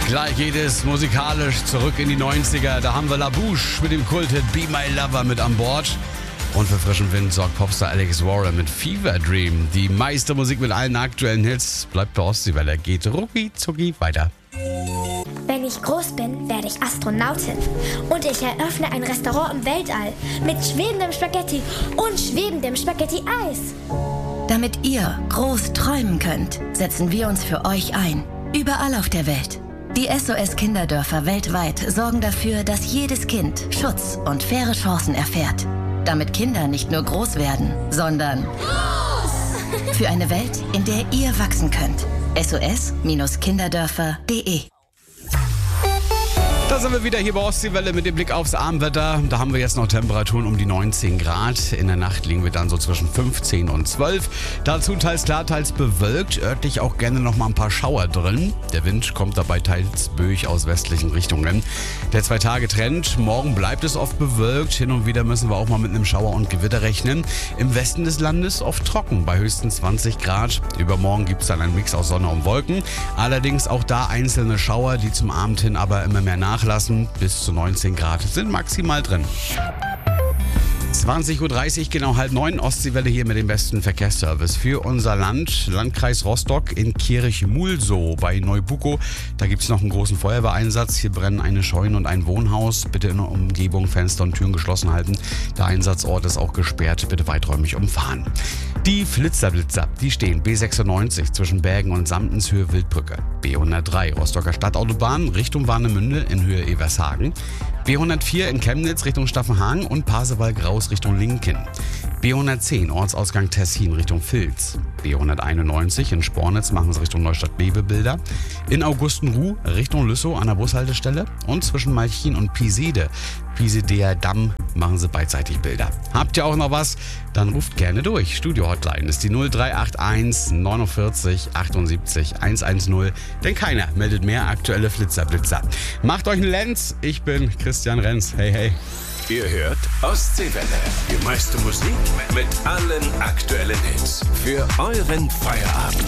Gleich geht es musikalisch zurück in die 90er. Da haben wir La Bouche mit dem Kulthit Be My Lover mit an Bord. Und für frischen Wind sorgt Popstar Alex Warren mit Fever Dream. Die meiste Musik mit allen aktuellen Hits bleibt bei Ostseewelle. Geht rucki zucki weiter. Wenn ich groß bin, werde ich Astronautin. Und ich eröffne ein Restaurant im Weltall mit schwebendem Spaghetti und schwebendem Spaghetti-Eis. Damit ihr groß träumen könnt, setzen wir uns für euch ein. Überall auf der Welt. Die SOS-Kinderdörfer weltweit sorgen dafür, dass jedes Kind Schutz und faire Chancen erfährt. Damit Kinder nicht nur groß werden, sondern groß! Für eine Welt, in der ihr wachsen könnt. SOS-Kinderdörfer.de. Da sind wir wieder hier bei Ostseewelle mit dem Blick aufs Abendwetter. Da haben wir jetzt noch Temperaturen um die 19 Grad. In der Nacht liegen wir dann so zwischen 15 und 12. Dazu teils klar, teils bewölkt. Örtlich auch gerne noch mal ein paar Schauer drin. Der Wind kommt dabei teils böig aus westlichen Richtungen. Der 2-Tage-Trend. Morgen bleibt es oft bewölkt. Hin und wieder müssen wir auch mal mit einem Schauer und Gewitter rechnen. Im Westen des Landes oft trocken bei höchstens 20 Grad. Übermorgen gibt es dann einen Mix aus Sonne und Wolken. Allerdings auch da einzelne Schauer, die zum Abend hin aber immer mehr nachlassen. Bis zu 19 Grad sind maximal drin. 20.30 Uhr, genau 8:30, Ostseewelle hier mit dem besten Verkehrsservice für unser Land. Landkreis Rostock in Kirchmulsow bei Neubukow. Da gibt es noch einen großen Feuerwehreinsatz. Hier brennen eine Scheune und ein Wohnhaus. Bitte in der Umgebung Fenster und Türen geschlossen halten. Der Einsatzort ist auch gesperrt. Bitte weiträumig umfahren. Die Flitzerblitzer, die stehen B96 zwischen Bergen und Samtens Höhe Wildbrücke. B103 Rostocker Stadtautobahn Richtung Warnemünde in Höhe Evershagen. B104 in Chemnitz Richtung Staffenhagen und Pasewalk-Raus Richtung Linken. B110 Ortsausgang Tessin Richtung Vilz. B191 in Spornitz machen sie Richtung Neustadt-Beebilder. In Augustenruh Richtung Lüssow an der Bushaltestelle. Und zwischen Malchin und Pisede, Pisedea Damm, machen sie beidseitig Bilder. Habt ihr auch noch was? Dann ruft gerne durch. Studio-Hotline ist die 0381 49 78 110. Denn keiner meldet mehr aktuelle Flitzerblitzer. Macht euch einen Lenz. Ich bin Christian Renz. Hey, hey. Ihr hört Ostseewelle. Die meiste Musik mit allen aktuellen Hits. Für euren Feierabend.